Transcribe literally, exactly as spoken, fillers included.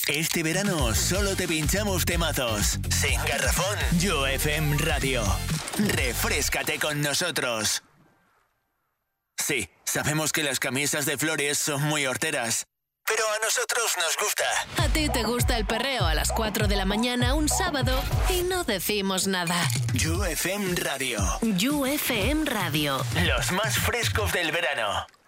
Este verano solo te pinchamos temazos. Sin garrafón, You F M Radio. Refréscate con nosotros. Sí, sabemos que las camisas de flores son muy horteras, pero a nosotros nos gusta. A ti te gusta el perreo a las cuatro de la mañana un sábado y no decimos nada. You F M Radio. You F M Radio. Los más frescos del verano.